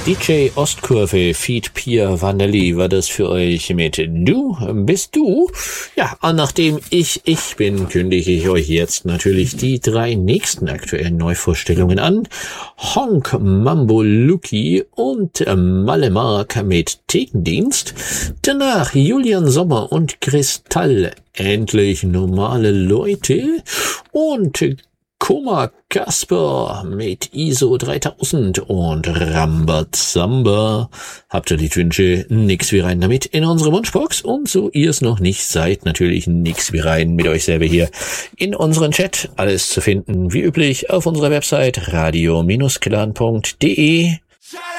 DJ Ostkurve, Feed Pia Vanelli war das für euch mit Du bist du. Ja, und nachdem ich bin, kündige ich euch jetzt natürlich die 3 nächsten aktuellen Neuvorstellungen an. Honk, Mambo Luki und Malemark mit Thekendienst. Danach Julian Sommer und Kristall, endlich normale Leute. Und Koma Kasper mit ISO 3000 und Rambazamba. Habt ihr die Wünsche? Nix wie rein damit in unsere Wunschbox. Und so ihr es noch nicht seid, natürlich nix wie rein mit euch selber hier in unseren Chat. Alles zu finden, wie üblich, auf unserer Website radio-clan.de.